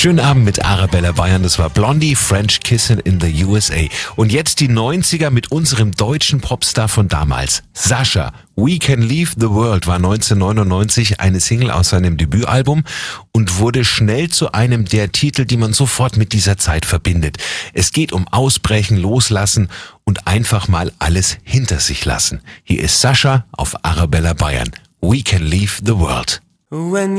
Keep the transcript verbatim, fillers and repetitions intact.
Schönen Abend mit Arabella Bayern, das war Blondie, French Kissin' in the U S A. Und jetzt die neunziger mit unserem deutschen Popstar von damals, Sascha. We Can Leave the World war neunzehnhundertneunundneunzig eine Single aus seinem Debütalbum und wurde schnell zu einem der Titel, die man sofort mit dieser Zeit verbindet. Es geht um Ausbrechen, Loslassen und einfach mal alles hinter sich lassen. Hier ist Sascha auf Arabella Bayern. We Can Leave the World. When